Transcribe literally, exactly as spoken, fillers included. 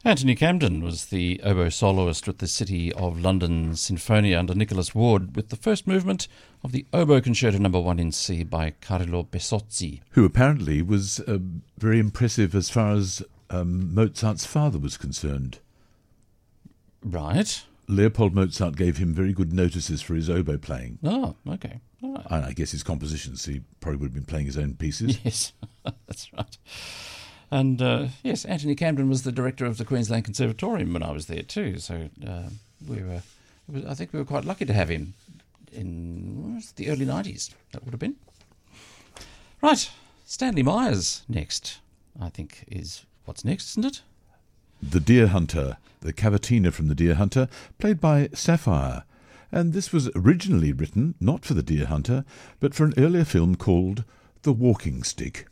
Anthony Camden was the oboe soloist with the City of London Sinfonia under Nicholas Ward, with the first movement of the Oboe Concerto Number One in C by Carlo Besozzi, who apparently was uh, very impressive as far as um, Mozart's father was concerned. Right. Leopold Mozart gave him very good notices for his oboe playing. Oh, okay. All right. And I guess his compositions, he probably would have been playing his own pieces. Yes, that's right. And, uh, yes, Anthony Camden was the director of the Queensland Conservatorium when I was there too, so uh, we were, it was, I think we were quite lucky to have him in what was it, the early nineties, that would have been. Right, Stanley Myers next, I think is what's next, isn't it? The Deer Hunter, the cavatina from The Deer Hunter, played by Sapphire. And this was originally written not for The Deer Hunter, but for an earlier film called The Walking Stick.